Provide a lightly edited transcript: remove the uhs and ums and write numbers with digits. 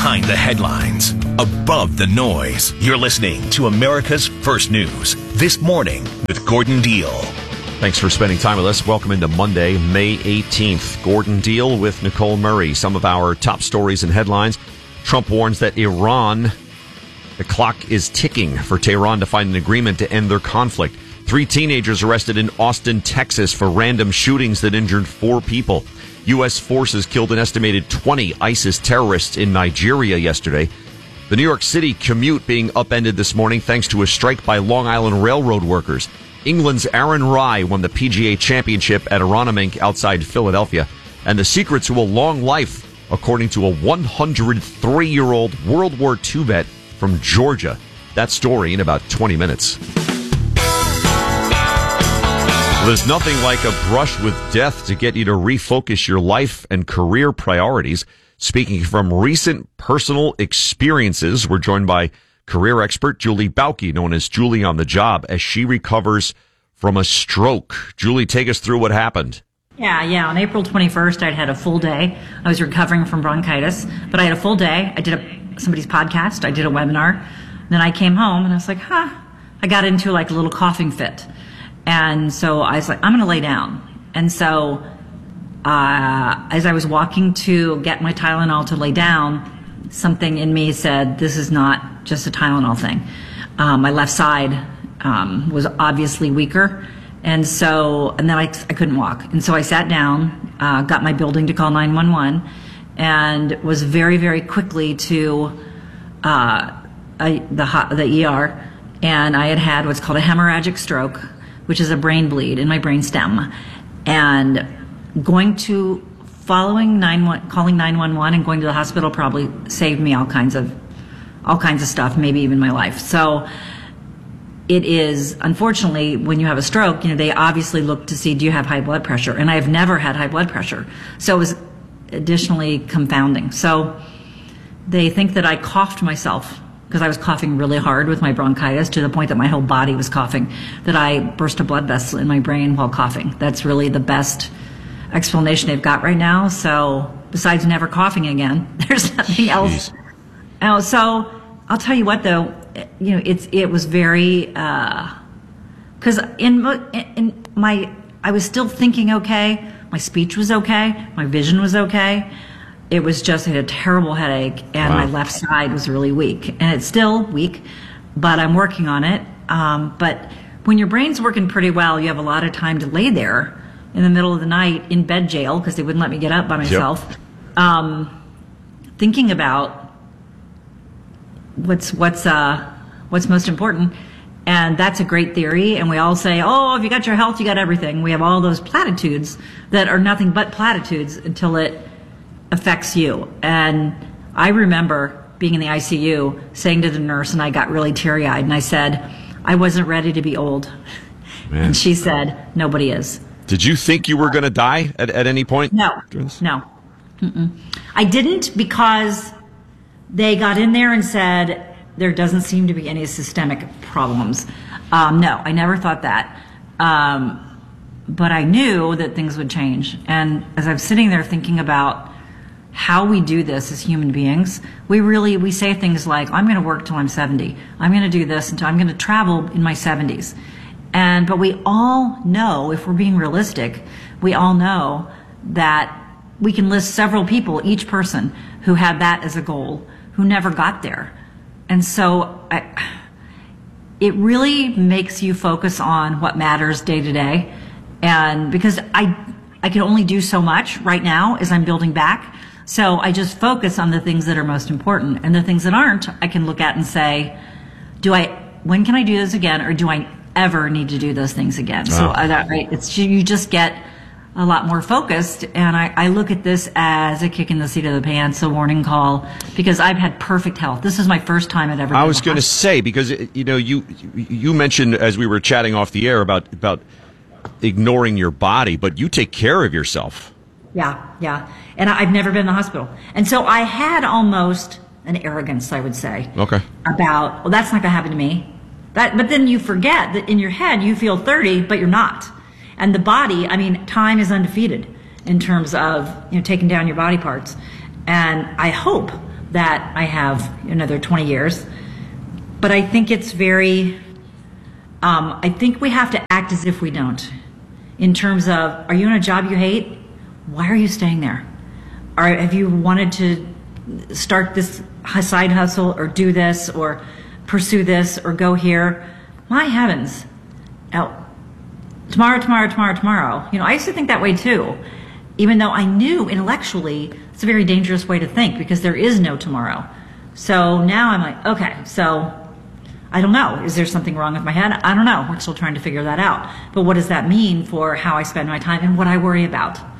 Behind the headlines, above the noise. You're listening to America's First News This Morning with Gordon Deal. Thanks for spending time with us. Welcome into Monday, May 18th. Gordon Deal with Nicole Murray. Some of our top stories and headlines. Trump warns that Iran, the clock is ticking for Tehran to find an agreement to end their conflict. 3 teenagers arrested in Austin, Texas for random shootings that injured 4 people. U.S. forces killed an estimated 20 ISIS terrorists in Nigeria yesterday. The New York City commute being upended this morning thanks to a strike by Long Island Railroad workers. England's Aaron Rai won the PGA Championship at Aronimink outside Philadelphia. And the secret to a long life, according to a 103-year-old World War II vet from Georgia. That story in about 20 minutes. Well, there's nothing like a brush with death to get you to refocus your life and career priorities. Speaking from recent personal experiences, we're joined by career expert Julie Bauke, known as Julie on the Job, as she recovers from a stroke. Julie, take us through what happened. Yeah. On April 21st, I'd had a full day. I was recovering from bronchitis, but I had a full day. I did somebody's podcast. I did a webinar. Then I came home and I was like, I got into like a little coughing fit. And so I was like, I'm going to lay down. And so as I was walking to get my Tylenol to lay down, something in me said, this is not just a Tylenol thing. My left side was obviously weaker. And then I couldn't walk. And so I sat down, got my building to call 911, and was very, very quickly to the ER. And I had what's called a hemorrhagic stroke, which is a brain bleed in my brain stem. And calling 911 and going to the hospital probably saved me all kinds of stuff, maybe even my life. So it is, unfortunately, when you have a stroke, they obviously look to see, do you have high blood pressure? And I've never had high blood pressure. So it was additionally confounding. So they think that I coughed myself because I was coughing really hard with my bronchitis to the point that my whole body was coughing, that I burst a blood vessel in my brain while coughing. That's really the best explanation they've got right now. So besides never coughing again, there's nothing else. So I'll tell you what, though, it was very, because I was still thinking okay, my speech was okay, my vision was okay. It was just, I had a terrible headache, and my left side was really weak. And it's still weak, but I'm working on it. But when your brain's working pretty well, you have a lot of time to lay there in the middle of the night in bed jail, because they wouldn't let me get up by myself, thinking about what's most important. And that's a great theory. And we all say, oh, if you got your health, you got everything. We have all those platitudes that are nothing but platitudes until it affects you. And I remember being in the ICU saying to the nurse, and I got really teary-eyed, and I said, I wasn't ready to be old. Man. And she said, nobody is. Did you think you were going to die at any point? No. Mm-mm. I didn't, because they got in there and said there doesn't seem to be any systemic problems. No, I never thought that. But I knew that things would change. And as I'm sitting there thinking about how we do this as human beings, we say things like, I'm going to work till I'm 70. I'm going to do this until I'm going to travel in my 70s. But we all know, if we're being realistic, we all know that we can list several people, each person, who had that as a goal, who never got there. And so it really makes you focus on what matters day to day. And because I can only do so much right now as I'm building back. So I just focus on the things that are most important, and the things that aren't, I can look at and say, when can I do this again, or do I ever need to do those things again? So you just get a lot more focused, and I look at this as a kick in the seat of the pants, a warning call, because I've had perfect health. This is my first time I've ever. I was going to say, because you mentioned as we were chatting off the air about ignoring your body, but you take care of yourself. Yeah. And I've never been in the hospital. And so I had almost an arrogance, I would say. Okay. About, well, that's not going to happen to me. But then you forget that in your head you feel 30, but you're not. And the body, time is undefeated in terms of taking down your body parts. And I hope that I have another 20 years. But I think it's very, I think we have to act as if we don't. In terms of, are you in a job you hate? Why are you staying there? Or have you wanted to start this side hustle or do this or pursue this or go here? My heavens. Now, tomorrow. I used to think that way too. Even though I knew intellectually it's a very dangerous way to think because there is no tomorrow. So now I'm like, okay, so I don't know. Is there something wrong with my head? I don't know. We're still trying to figure that out. But what does that mean for how I spend my time and what I worry about?